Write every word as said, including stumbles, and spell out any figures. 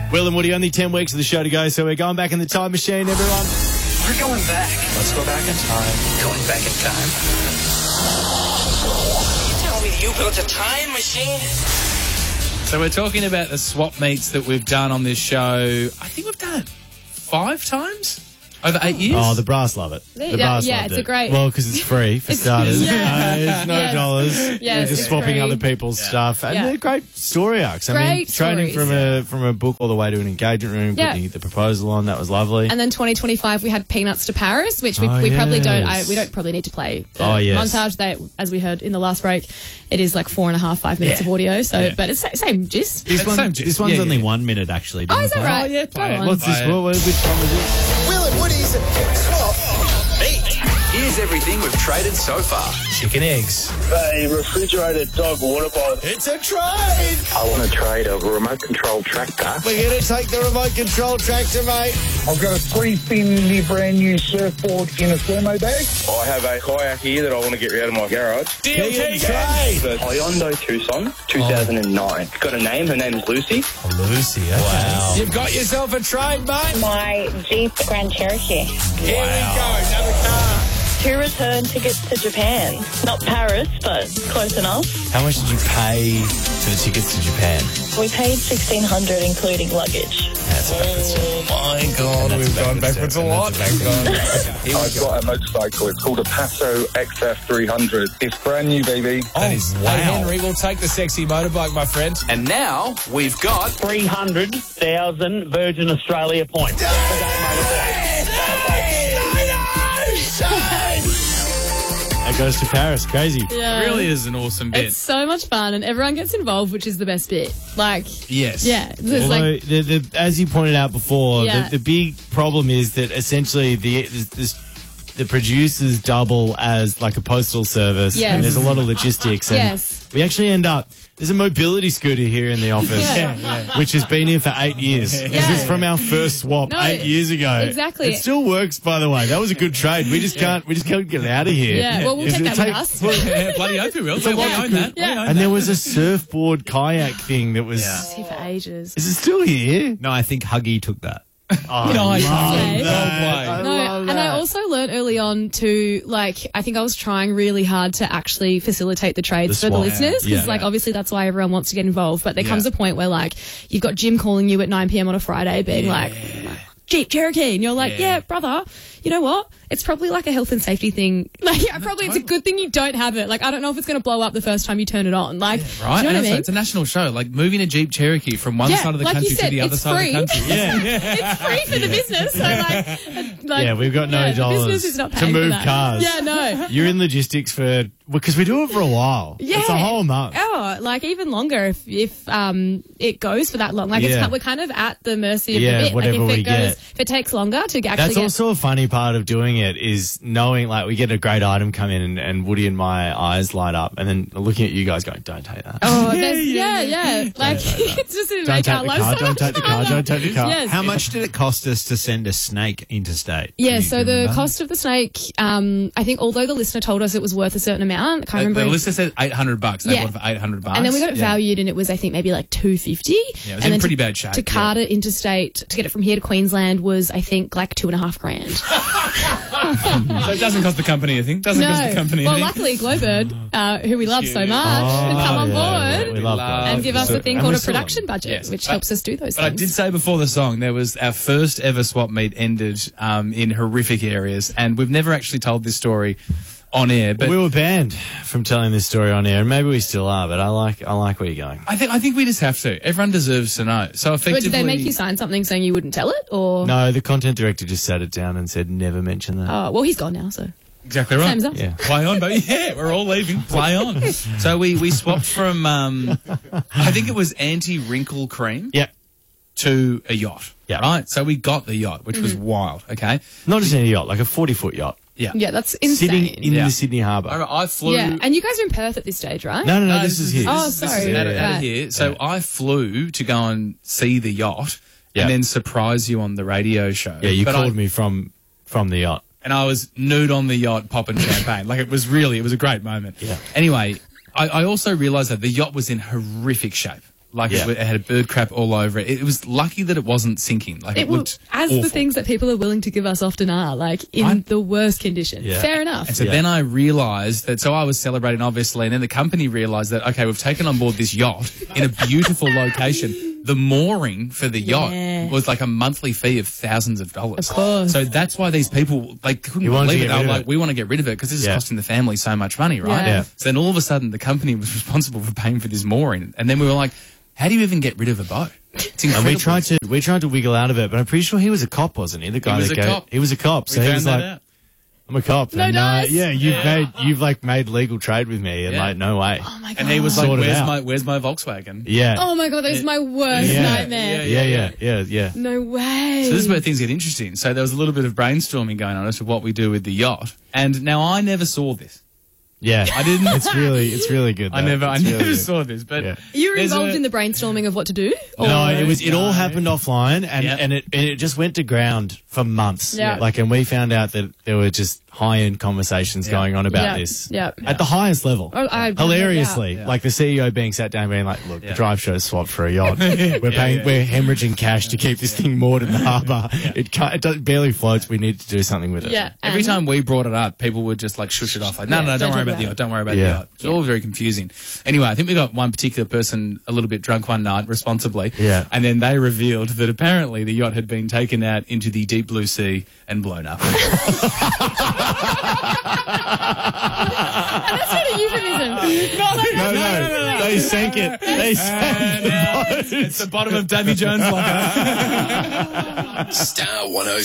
Will and Woody, only ten weeks of the show to go, so we're going back in the time machine, everyone. We're going back. Let's go back in time. Going back in time. You tell me you built a time machine? So we're talking about the swap meets that we've done on this show. I think we've done it five times over eight years. Oh, the brass love it. The Yeah, brass yeah, loved it's it. a great- Well, because it's free, for starters. yeah. Uh, it's no Yes. dollars. Yes, You're just it's swapping free. other people's stuff. And Yeah. they're great story arcs. I mean, Great training stories. from a from a book all the way to an engagement room, Yeah. putting the proposal on, that was lovely. And then twenty twenty-five, we had Peanuts to Paris, which we, Oh, we probably don't. I, yes. we don't probably need to play the Oh, yes. montage. That, as we heard in the last break, it is like four and a half, five minutes Yeah. of audio. So, Yeah. but it's the same gist. This, It's one, same gist. this one's Yeah, only yeah. one minute, actually. Oh, is that right? Oh, yeah, Go play it. on. What's this? Bye. What, what, which one was it? Will and Woody's Swap Meet. Here's everything we've traded so far. Chicken eggs. A refrigerated dog water bottle. It's a trade! I want to trade a remote control tractor. We're going to take the remote control tractor, mate. I've got a three-spin brand new surfboard in a thermo bag. I have a kayak here that I want to get out of my garage. Deal trade! The Hyundai Tucson, two thousand nine. It's got a name. Her name's Lucy. Lucy, okay. Wow. You've got yourself a trade, mate. My Jeep Grand Cherokee. Here we go, another car. Two return tickets to Japan. Not Paris, but close enough. How much did you pay for the tickets to Japan? We paid sixteen hundred dollars including luggage. That's a backwards Oh my God, we've gone backwards a lot. I've got a motorcycle. It's called a Passo X F three hundred. It's brand new, baby. That is wow. Hey, Henry, we'll take the sexy motorbike, my friend. And now we've got three hundred thousand Virgin Australia points. That goes to Paris. Crazy. Yeah. It really is an awesome bit. It's so much fun, and everyone gets involved, which is the best bit. Like, yes. yeah, there's Although, like, the, the, as you pointed out before, Yeah. the, the big problem is that essentially the this, the producers double as like a postal service, Yes. and there's a lot of logistics. And Yes. we actually end up. There's a mobility scooter here in the office, Yeah. which has been here for eight years. This Yeah. is from our first swap No, eight years ago. exactly. It still works, by the way. That was a good trade. We just can't. We just can't get it out of here. yeah. Well, we'll Is take it that with us. Yeah, bloody hope we will. We own that. We Yeah. own And that. there was a surfboard kayak thing that was. It's here for ages. Is it still here? No, I think Huggy took that. Oh, Nice. I love Okay. that. Well played. I No, love and that. I also learned early on to, like, I think I was trying really hard to actually facilitate the trades The for the swap. listeners because, Yeah. like, obviously that's why everyone wants to get involved. But there comes Yeah. a point where, like, you've got Jim calling you at nine p.m. on a Friday being like, Jeep Cherokee. And you're like, Yeah. yeah, brother, you know what? It's probably like a health and safety thing. Like, yeah, probably it's a good thing you don't have it. Like, I don't know if it's going to blow up the first time you turn it on. Like, Right, do you know and what I also, mean? it's a national show. Like moving a Jeep Cherokee from one Yeah, side of the like you country said, to the other it's side free. of the country. Yeah. It's free for the business. So, like, like Yeah, we've got no yeah, the dollars business is not to paying for move that. cars. Yeah, no. You're in logistics for because we do it for a while. Yeah. It's a whole month. Oh, like even longer if if um it goes for that long. Like Yeah. it's we're kind of at the mercy of Yeah, the bit. whatever like if we it goes, get. if it takes longer to actually That's get. also a funny part of doing it is knowing like we get a great item come in and, and Woody and my eyes light up and then looking at you guys going, don't take that. Oh, there's, yeah, yeah, Like it's just to Don't make take our the lives car, so don't much take the car, harder. don't take the car. Yes. How much did it cost us to send a snake interstate? Yeah, Do you so the remember? cost of the snake, um, I think although the listener told us it was worth a certain amount, I can't The, remember. the listener said eight hundred bucks. They Yeah. bought it for eight hundred bucks. And then we got it Yeah. valued, and it was, I think, maybe like two fifty. Yeah, it was and in then pretty to, bad shape, To yeah. cart it interstate to get it from here to Queensland was, I think, like two and a half grand. So it doesn't cost the company, I think. Doesn't no, cost the company, well, I think. luckily, Glowbird, uh, who we love so much, has come on Oh, yeah, board we love Love that. and give us So- a thing and called we a still- production budget, Yes. which But- helps us do those But I things. did say before the song, there was our first ever swap meet ended um, in horrific areas, and we've never actually told this story on air. But we were banned from telling this story on air, and maybe we still are. But I like, I like where you're going. I think I think we just have to. Everyone deserves to know. So But effectively, did they make you sign something saying you wouldn't tell it, or? No, the content director just sat it down and said, never mention that. Oh, well, he's gone now, so. Exactly right. Same as us. Yeah. Play on, baby. Yeah, we're all leaving. Play on. So we, we swapped from, um, I think it was anti-wrinkle cream Yeah. to a yacht. Yeah. Right? So we got the yacht, which was wild, okay? Not just any yacht, like a forty-foot yacht. Yeah. Yeah, that's insane. Sitting in Yeah. the Sydney Harbour. I, I flew... Yeah, and you guys are in Perth at this stage, right? No, no, no, No, this is here. Oh, This is sorry. out, of, out of Right. here. So I flew to go and see the yacht Yeah. and then surprise you on the radio show. Yeah, you But called I, me from from the yacht. and I was nude on the yacht popping champagne. Like, it was really, it was a great moment. Yeah. Anyway, I, I also realised that the yacht was in horrific shape. Like Yeah. it, it had bird crap all over it. It was lucky that it wasn't sinking. Like it, It will, looked as awful. the things that people are willing to give us often are, like in I- the worst condition. Yeah. Fair enough. And so Yeah. then I realised that, so I was celebrating obviously, and then the company realised that, okay, we've taken on board this yacht in a beautiful location. The mooring for the yacht Yeah. was like a monthly fee of thousands of dollars. Of course. So that's why these people, they couldn't You wanted to believe it. get They were rid of like, it. we want to get rid of it because this is Yeah. costing the family so much money, right? Yeah. Yeah. So then all of a sudden the company was responsible for paying for this mooring. And then we were like, how do you even get rid of a boat? It's And incredible. we tried to we tried to wiggle out of it, but I'm pretty sure he was a cop, wasn't he? The guy was that a gave- cop. He was a cop, We so he found was that like, out. "I'm a cop." No and, dice. Uh, yeah, you've Yeah. made you've like made legal trade with me, and Yeah. like no way. Oh my god. And he was like, Sorted where's out. my, where's my Volkswagen? Yeah. Oh my god, that is my worst Yeah. nightmare. yeah, yeah, yeah, yeah. No way. So this is where things get interesting. So there was a little bit of brainstorming going on as to what we do with the yacht. And now I never saw this. Yeah, I didn't- It's really, it's really good. I though. never, I It's never really good. saw this. But Yeah. you were there's involved a- in the brainstorming of what to do? No, Or- it was. It all No. happened offline, and Yep. and it and it just went to ground for months. Yeah. Like, and we found out that there were just high end conversations Yeah. going on about Yeah. this. Yeah. At the highest level. Oh, I- Hilariously, Yeah. like the C E O being sat down, being like, "Look, Yeah. the drive show's swapped for a yacht. We're paying, yeah. we're hemorrhaging cash to keep this thing moored in the harbour. It can't, it does, barely floats. We need to do something with it." Yeah. every and- time we brought it up, people would just like shush it off. Like, no, Yeah, no, no, don't don't worry talk about the about yacht. Don't worry about Yeah. the yacht. It's all very confusing. Anyway, I think we got one particular person a little bit drunk one night, responsibly. Yeah. And then they revealed that apparently the yacht had been taken out into the deep blue sea and blown up. That's not a euphemism. No, no, they sank it. They sank the boat. It's the bottom of Davy Jones' locker. Star one oh